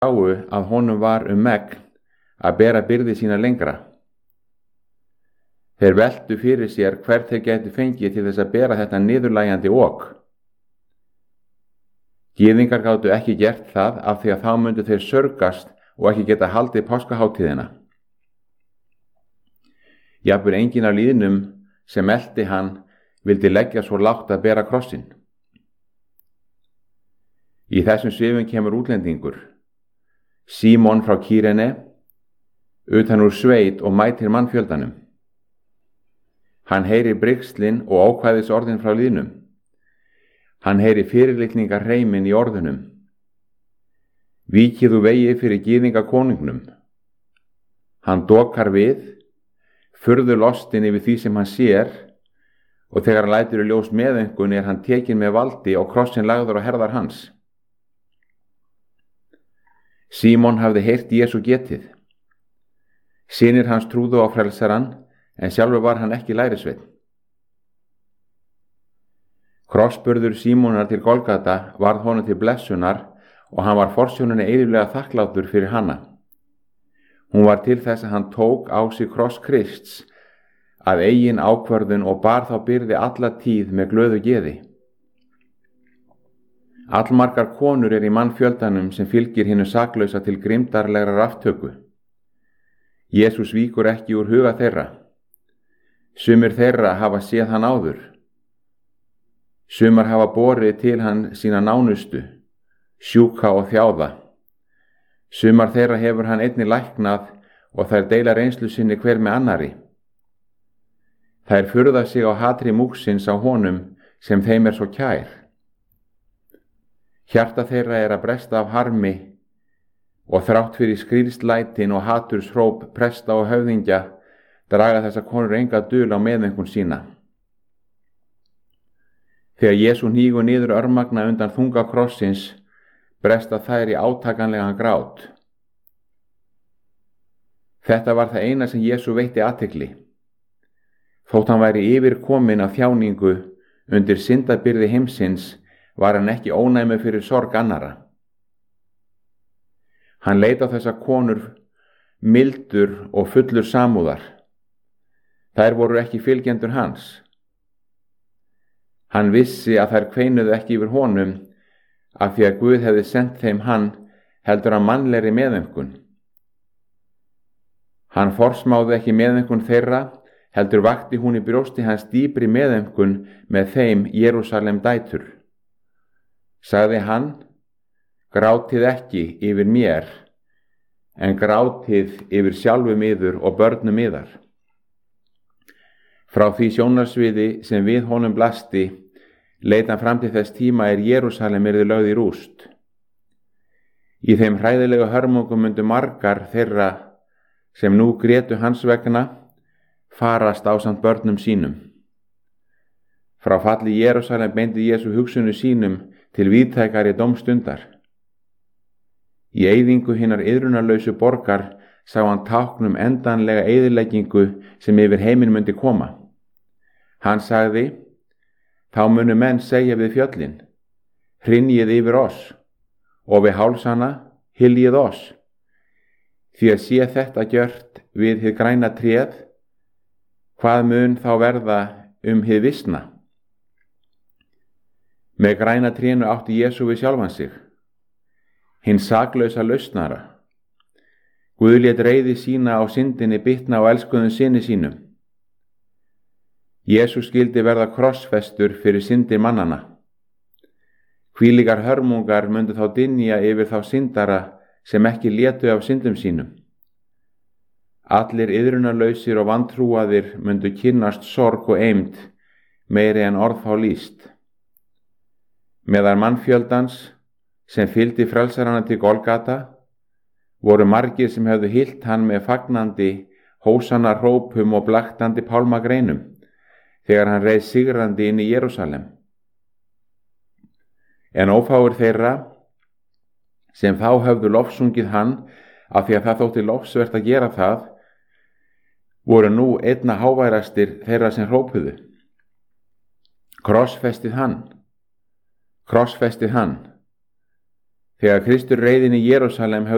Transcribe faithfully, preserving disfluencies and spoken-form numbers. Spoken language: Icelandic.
sáu að honum var um megn að bera byrði sína lengra. Þeir veltu fyrir sér hvert þeir gætu fengið til þess að bera þetta niðurlægjandi ok. Gyðingar gátu ekki gert það af því að þá myndu þeir sörgast og ekki geta haldið páskaháttíðina. Jafnvel enginn af lýðnum sem elti hann vildi leggja svo lágt að bera krossinn. Í þessum svifum kemur útlendingur, Símon frá Kýrene, utan úr sveit og mætir mannfjöldanum. Hann heyrir brigslin og ókvæðis orðin frá lýðnum. Hann heyrir fyrirlitningar hreimin í orðunum. Víkið úr vegi fyrir gyðinga konungnum. Hann dokar við, furðu lostin yfir því sem hann sér, og þegar hann lætur í ljós meðöngun er hann tekinn með valdi og krossin lagður á herðar hans. Símon hafði heyrt Jesú getið. Synir hans trúðu á frelsarann, en sjálfur var hann ekki lærisveinn. Krossburður Símonar til Golgata varð honum til blessunar og hann var forsjóninni eilíflega þakklátur fyrir hana. Hún var til þess að hann tók á sig kross Krists að eigin ákvörðun og bar þá byrði alla tíð með glöðu geði. Allmargar konur er í mannfjöldanum sem fylgir hinu saklausa til grimmdarlegrar aftöku. Jesús víkur ekki úr huga þeirra. Sumir þeirra hafa séð hann áður. Sumar hafa borið til hann sína nánustu, sjúka og þjáða. Sumar þeirra hefur hann einnig læknað og þær deila reynslu sinni hver með annari. Þær furða sig á hatri múksins á honum sem þeim er svo kær. Hjarta þeirra er að bresta af harmi og þrátt fyrir skrílslætin og hatursróp presta og höfðingja draga þessa konur enga dul á meðöngun sína. Þegar Jesú hnígur niður örmagna undan þunga krossins bresta þær í átakanlegan grát. Þetta var það eina sem Jesú veitti athygli. Þótt hann væri yfirkominn af þjáningu undir syndabyrði heimsins var hann ekki ónæmi fyrir sorg annara. Hann leit á þessa konur mildur og fullur samúðar. Þær voru ekki fylgjendur hans. Hann vissi að þær kveinuðu ekki yfir honum af því að Guð hefði sendt þeim hann heldur að mannlegri meðöngun. Hann forsmáði ekki meðöngun þeirra heldur vakti hún í brjósti hans dýpri meðöngun með þeim Jerúsalem dætur. Sagði hann, grátið ekki yfir mér, en grátið yfir sjálfum yður og börnum yðar. Frá því sjónarsviði sem við honum blasti, leit hann fram til þess tíma er Jerúsalem yrði lögð í rúst. Í þeim hræðilegu hörmungum myndu margar þeirra sem nú grétu hans vegna farast ásamt börnum sínum. Frá falli Jerúsalem beindi Jesú hugsunu sínum til víðtækari dómstundar. Í eyðingu hinnar iðrunarlausu borgar sá hann táknum endanlega eyðileggingu sem yfir heiminn myndi koma. Hann sagði, þá munu menn segja við fjöllin, hrynjið yfir oss, og við hálsana hyljið oss. Því að sé þetta gjört við hið græna tréð, hvað mun þá verða um hið visna? Með græna trénu átti Jesú við sjálfan sig, hinn saklausa lausnara. Guð lét reiði sína á syndinni bitna á elskuðum syni sínum. Jesú skyldi verða krossfestur fyrir syndir mannana. Hvílíkar hörmungar myndu þá dynja yfir þá syndara sem ekki létu af syndum sínum. Allir iðrunarlausir og vantrúaðir myndu kynnast sorg og eymd meiri en orð fá lýst. Meðal mannfjöldans sem fylgdi frelsarana til Golgata voru margir sem hefðu hyllt hann með fagnandi hósanna hrópum og blaktandi pálmagreinum þegar hann reið sigrandi inn í Jerúsalem. En ófáir þeirra sem þá höfðu lofsungið hann af því að það þótti lofsvert að gera það voru nú einna háværastir þeirra sem hrópuðu. Krossfestið hann, krossfestið hann. Þegar Kristur reið inn í Jerúsalem höfðu